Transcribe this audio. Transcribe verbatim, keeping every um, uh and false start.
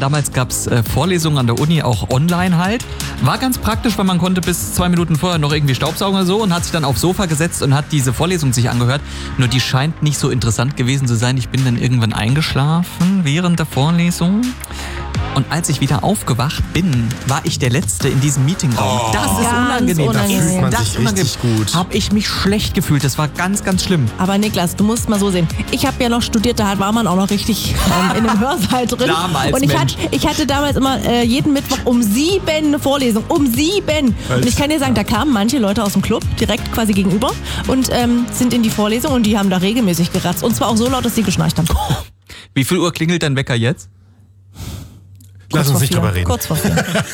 damals gab es äh, Vorlesungen an der Uni auch online halt. War ganz praktisch, weil man konnte bis zwei Minuten vorher noch irgendwie staubsaugen oder so und hat sich dann aufs Sofa gesetzt und hat diese Vorlesung sich angehört. Nur die scheint nicht so interessant gewesen zu sein. Ich bin dann irgendwann eingeschlafen während der Vorlesung. Und als ich wieder aufgewacht bin, war ich der Letzte in diesem Meetingraum. Oh, das ist ganz unangenehm. unangenehm. Das fühlt man das sich unangenehm. richtig gut. Habe ich mich schlecht gefühlt. Das war ganz, ganz schlimm. Aber Niklas, du musst mal so sehen. Ich habe ja noch studiert, da war man auch noch richtig ähm, in dem Hörsaal drin. Damals, und ich, Mensch. hatte, ich hatte damals immer äh, jeden Mittwoch um sieben eine Vorlesung. Um sieben. Und ich kann dir sagen, da kamen manche Leute aus dem Club direkt quasi gegenüber und ähm, sind in die Vorlesung und die haben da regelmäßig geratzt. Und zwar auch so laut, dass sie geschnarcht haben. Wie viel Uhr klingelt dein Wecker jetzt? Lass uns nicht Kurz vor drüber vier. reden. Kurz vor vier.